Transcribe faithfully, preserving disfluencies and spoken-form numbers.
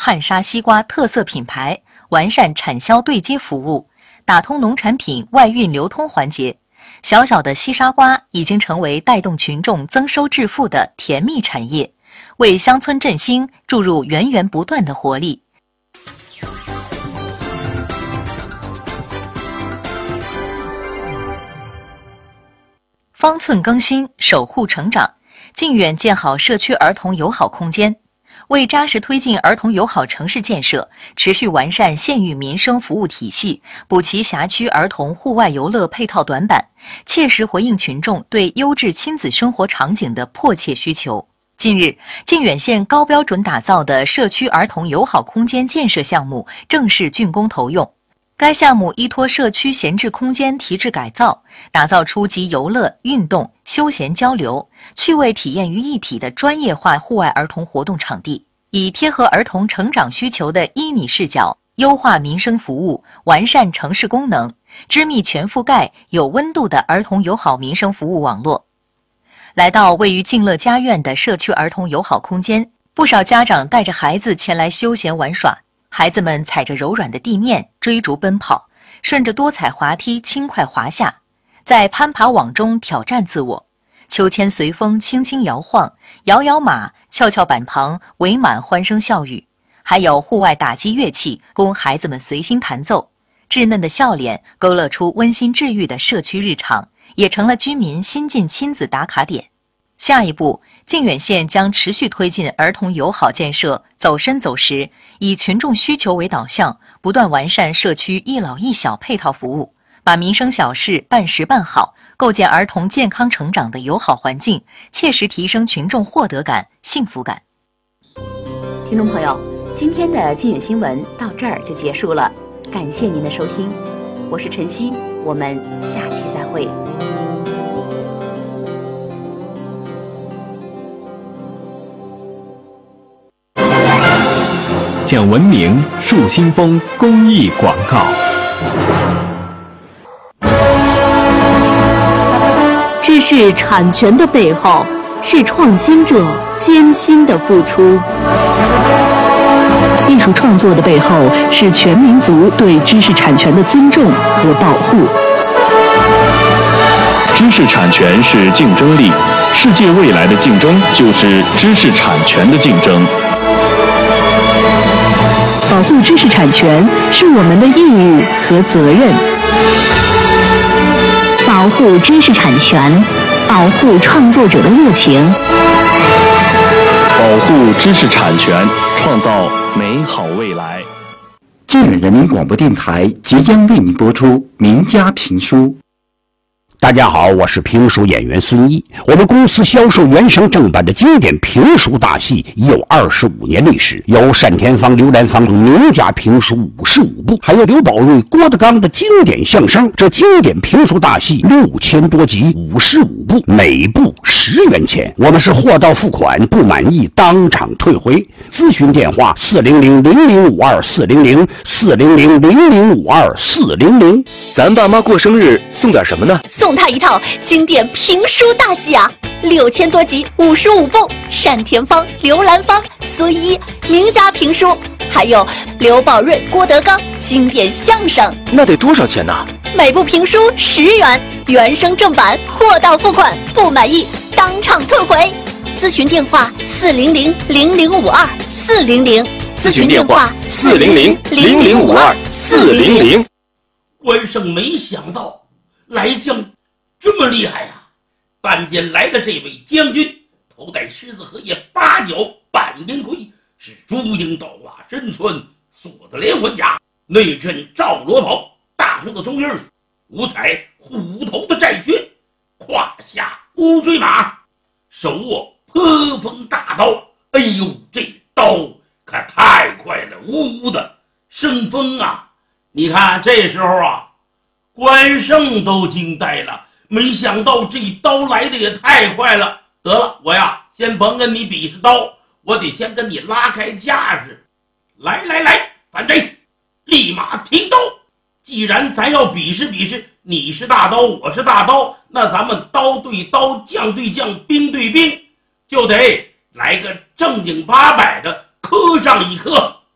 汉莎西瓜特色品牌，完善产销对接服务，打通农产品外运流通环节。小小的西沙瓜已经成为带动群众增收致富的甜蜜产业，为乡村振兴注入源源不断的活力。方寸更新，守护成长，靖远建好社区儿童友好空间。为扎实推进儿童友好城市建设，持续完善县域民生服务体系，补齐辖区儿童户外游乐配套短板，切实回应群众对优质亲子生活场景的迫切需求。近日，靖远县高标准打造的社区儿童友好空间建设项目正式竣工投用。该项目依托社区闲置空间提质改造，打造出集游乐、运动、休闲交流、趣味体验于一体的专业化户外儿童活动场地，以贴合儿童成长需求的一米视角，优化民生服务，完善城市功能，织密全覆盖有温度的儿童友好民生服务网络。来到位于静乐家苑的社区儿童友好空间，不少家长带着孩子前来休闲玩耍。孩子们踩着柔软的地面追逐奔跑，顺着多彩滑梯轻快滑下，在攀爬网中挑战自我。秋千随风轻轻摇晃，摇摇马、跷跷板旁围满欢声笑语，还有户外打击乐器供孩子们随心弹奏。稚嫩的笑脸勾勒出温馨治愈的社区日常，也成了居民新晋亲子打卡点。下一步，靖远县将持续推进儿童友好建设走深走实，以群众需求为导向，不断完善社区一老一小配套服务，把民生小事办实办好，构建儿童健康成长的友好环境，切实提升群众获得感、幸福感。 听众朋友，今天的靖远新闻到这儿就结束了，感谢您的收听，我是晨曦，我们下期再会。 讲文明树新风公益广告。 知识产权的背后，是创新者艰辛的付出。艺术创作的背后，是全民族对知识产权的尊重和保护。 知识产权是竞争力，世界未来的竞争就是知识产权的竞争。 保护知识产权是我们的义务和责任。保护知识产权，保护创作者的热情。 保护知识产权，创造美好未来。 靖远人民广播电台即将为您播出名家评书。 大家好，我是评书演员孙一。我们公司销售原声正版的经典评书大戏已有二十五年历史，有单田芳、刘兰芳名家评书五十五部，还有刘宝瑞、郭德纲的经典相声。这经典评书大戏六千多集，五十五部，每部十元钱。我们是货到付款，不满意当场退回。咨询电话：四零零零零五二四零零四零零零零五二四零零。 咱爸妈过生日送点什么呢？ 送他一套经典评书大戏啊，六千多集，五十五部，单田芳、刘兰芳、孙一名家评书，还有刘宝瑞、郭德纲经典相声。 那得多少钱呢？ 每部评书十元，原声正版，货到付款，不满意当场退回。咨询电话：四零零零零五二四零零。 咨询电话：四零零零零五二四零零。 关胜没想到来将这么厉害呀、啊！但见来的这位将军，头戴狮子荷叶，八角板银盔，是朱缨倒挂，身穿锁子连环甲，内衬赵罗袍，大红的中印，五彩虎头的战靴，胯下乌骓马，手握颇锋大刀。哎呦，这刀可太快了，呜呜的生风啊！你看这时候啊，关胜都惊呆了，没想到这刀来的也太快了。得了，我呀先甭跟你比试刀，我得先跟你拉开架势。来来来，反贼，立马停刀。既然咱要比试比试，你是大刀，我是大刀，那咱们刀对刀，将对将，兵对兵，就得来个正经八百的磕上一磕。